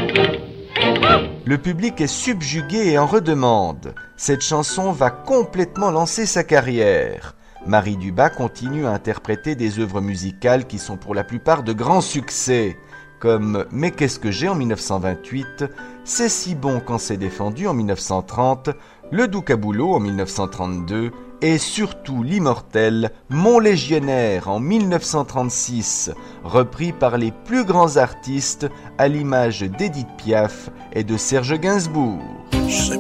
Le public est subjugué et en redemande. Cette chanson va complètement lancer sa carrière. Marie Dubas continue à interpréter des œuvres musicales qui sont pour la plupart de grands succès, comme Mais qu'est-ce que j'ai en 1928, C'est si bon quand c'est défendu en 1930, Le doux caboulot en 1932 et surtout l'immortel Mon légionnaire en 1936, repris par les plus grands artistes à l'image d'Édith Piaf et de Serge Gainsbourg.